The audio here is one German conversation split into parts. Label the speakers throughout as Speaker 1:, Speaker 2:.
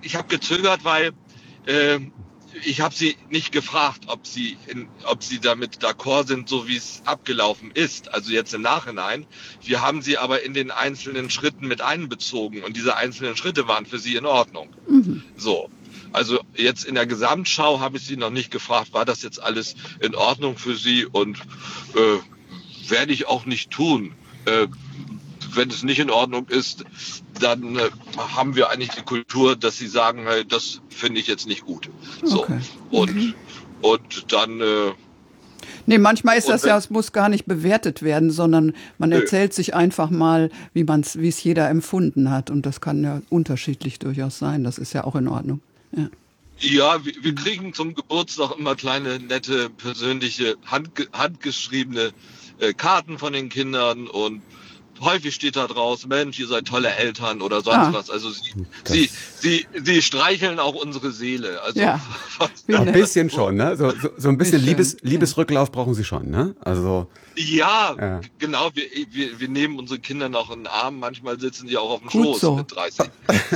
Speaker 1: ich habe gezögert, weil ich habe sie nicht gefragt, ob sie damit d'accord sind, so wie es abgelaufen ist. Also jetzt im Nachhinein. Wir haben sie aber in den einzelnen Schritten mit einbezogen und diese einzelnen Schritte waren für sie in Ordnung. So. Also jetzt in der Gesamtschau habe ich sie noch nicht gefragt, war das jetzt alles in Ordnung für sie und werde ich auch nicht tun. Wenn es nicht in Ordnung ist, dann haben wir eigentlich die Kultur, dass sie sagen, hey, das finde ich jetzt nicht gut. So. Okay. Und dann...
Speaker 2: Nee, manchmal ist das ja, es muss gar nicht bewertet werden, sondern man erzählt sich einfach mal, wie es jeder empfunden hat. Und das kann ja unterschiedlich durchaus sein. Das ist ja auch in Ordnung.
Speaker 1: Ja, wir kriegen zum Geburtstag immer kleine, nette, persönliche, handgeschriebene Karten von den Kindern und häufig steht da draus, Mensch, ihr seid tolle Eltern oder sonst was. Also sie streicheln auch unsere Seele. Also
Speaker 3: ein bisschen schon, ne? So ein bisschen Liebesrücklauf brauchen sie schon, ne? Also
Speaker 1: ja. Genau. Wir nehmen unsere Kinder noch in den Arm. Manchmal sitzen sie auch auf dem Schoß mit 30. So,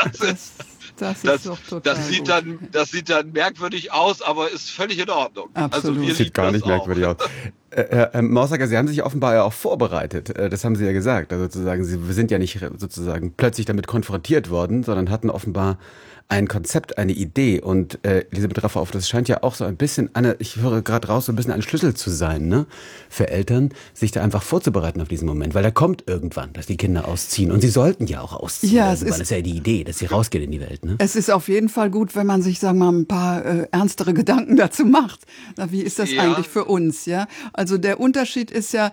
Speaker 1: das sieht dann merkwürdig aus, aber ist völlig in Ordnung.
Speaker 3: Absolut. Also sieht gar nicht merkwürdig aus. Herr Maussacker, Sie haben sich offenbar ja auch vorbereitet. Das haben Sie ja gesagt. Also sozusagen, Sie sind ja nicht sozusagen plötzlich damit konfrontiert worden, sondern hatten offenbar ein Konzept, eine Idee. Und Elisabeth Raffauf, das scheint ja auch so ein bisschen ich höre gerade raus, so ein bisschen ein Schlüssel zu sein, ne? Für Eltern, sich da einfach vorzubereiten auf diesen Moment. Weil der kommt irgendwann, dass die Kinder ausziehen. Und sie sollten ja auch ausziehen. Ja, das ist ja die Idee, dass sie rausgehen in die Welt, ne?
Speaker 2: Es ist auf jeden Fall gut, wenn man sich, sagen wir mal, ein paar ernstere Gedanken dazu macht. Na, wie ist das eigentlich für uns, ja? Also der Unterschied ist ja,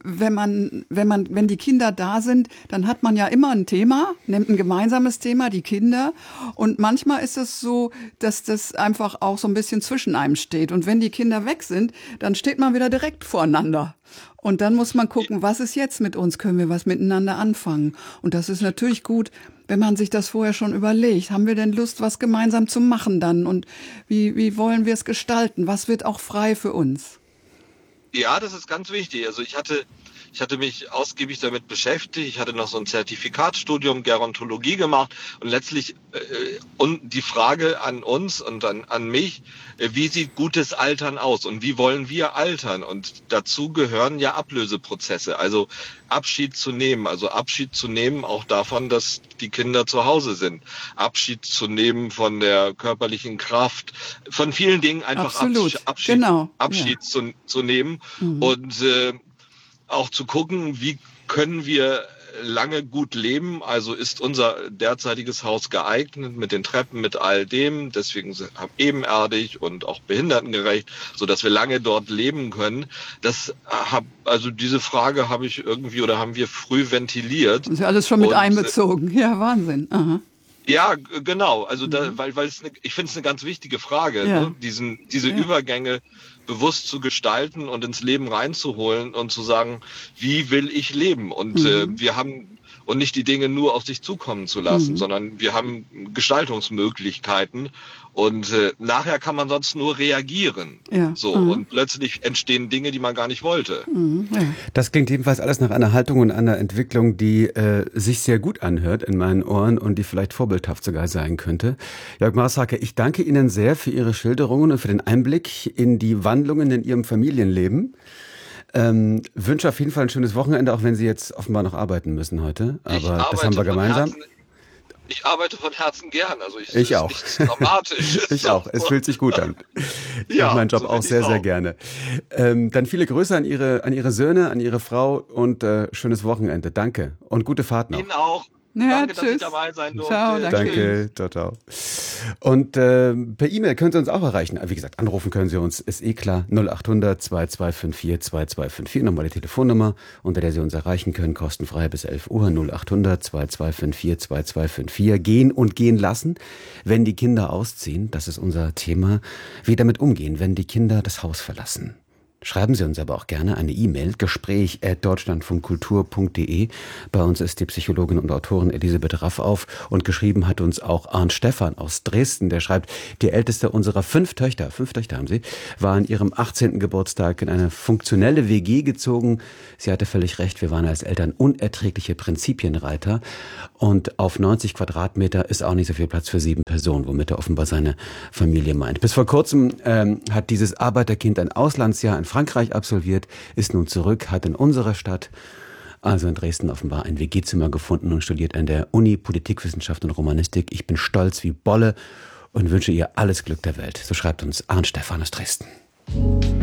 Speaker 2: wenn die Kinder da sind, dann hat man ja immer ein Thema, nimmt ein gemeinsames Thema, die Kinder. Und manchmal ist es so, dass das einfach auch so ein bisschen zwischen einem steht. Und wenn die Kinder weg sind, dann steht man wieder direkt voreinander. Und dann muss man gucken, was ist jetzt mit uns? Können wir was miteinander anfangen? Und das ist natürlich gut, wenn man sich das vorher schon überlegt. Haben wir denn Lust, was gemeinsam zu machen dann? Und wie wollen wir es gestalten? Was wird auch frei für uns?
Speaker 1: Ja, das ist ganz wichtig. Also ich hatte mich ausgiebig damit beschäftigt. Ich hatte noch so ein Zertifikatsstudium Gerontologie gemacht und letztlich und die Frage an uns und an mich, wie sieht gutes Altern aus und wie wollen wir altern? Und dazu gehören ja Ablöseprozesse, also Abschied zu nehmen auch davon, dass die Kinder zu Hause sind, Abschied zu nehmen von der körperlichen Kraft, von vielen Dingen einfach Abschied zu nehmen und auch zu gucken, wie können wir lange gut leben. Also ist unser derzeitiges Haus geeignet mit den Treppen, mit all dem. Deswegen ebenerdig und auch behindertengerecht, so dass wir lange dort leben können. Also diese Frage haben wir früh ventiliert.
Speaker 2: Das ist ja alles schon mit einbezogen. Ja, Wahnsinn. Aha.
Speaker 1: Ja, genau. Also weil ich finde es eine ganz wichtige Frage, ne? Diese Übergänge bewusst zu gestalten und ins Leben reinzuholen und zu sagen, wie will ich leben? Und wir haben und nicht die Dinge nur auf sich zukommen zu lassen, sondern wir haben Gestaltungsmöglichkeiten und nachher kann man sonst nur reagieren. Und plötzlich entstehen Dinge, die man gar nicht wollte.
Speaker 3: Das klingt jedenfalls alles nach einer Haltung und einer Entwicklung, die sich sehr gut anhört in meinen Ohren und die vielleicht vorbildhaft sogar sein könnte. Jörg Maussacker, ich danke Ihnen sehr für Ihre Schilderungen und für den Einblick in die Wandlungen in Ihrem Familienleben. Wünsche auf jeden Fall ein schönes Wochenende, auch wenn Sie jetzt offenbar noch arbeiten müssen heute. Aber das haben wir gemeinsam.
Speaker 1: Ich arbeite von Herzen gern. Also
Speaker 3: ich auch.
Speaker 1: Nichts Dramatisches.
Speaker 3: Ich auch. Es fühlt sich gut an. Ich mache meinen Job auch sehr, sehr gerne. Dann viele Grüße an Ihre Söhne, an Ihre Frau und schönes Wochenende. Danke und gute Fahrt noch.
Speaker 1: Ihnen auch.
Speaker 2: Ja,
Speaker 1: danke, dass ich dabei sein durfte.
Speaker 2: Ciao,
Speaker 3: danke. Ciao. Und per E-Mail können Sie uns auch erreichen. Wie gesagt, anrufen können Sie uns, ist klar. 0800 2254 2254. Nochmal die Telefonnummer, unter der Sie uns erreichen können, kostenfrei bis 11 Uhr. 0800 2254 2254. Gehen und gehen lassen, wenn die Kinder ausziehen. Das ist unser Thema. Wie damit umgehen, wenn die Kinder das Haus verlassen. Schreiben Sie uns aber auch gerne eine E-Mail, gespräch@deutschlandfunkkultur.de. Bei uns ist die Psychologin und Autorin Elisabeth Raffauf und geschrieben hat uns auch Arndt Stephan aus Dresden. Der schreibt, die älteste unserer 5 Töchter haben sie, war an ihrem 18. Geburtstag in eine funktionelle WG gezogen. Sie hatte völlig recht, wir waren als Eltern unerträgliche Prinzipienreiter. Und auf 90 Quadratmeter ist auch nicht so viel Platz für 7 Personen, womit er offenbar seine Familie meint. Bis vor kurzem hat dieses Arbeiterkind ein Auslandsjahr in Frankreich absolviert, ist nun zurück, hat in unserer Stadt, also in Dresden offenbar, ein WG-Zimmer gefunden und studiert an der Uni Politikwissenschaft und Romanistik. Ich bin stolz wie Bolle und wünsche ihr alles Glück der Welt. So schreibt uns Arndt Stephan aus Dresden.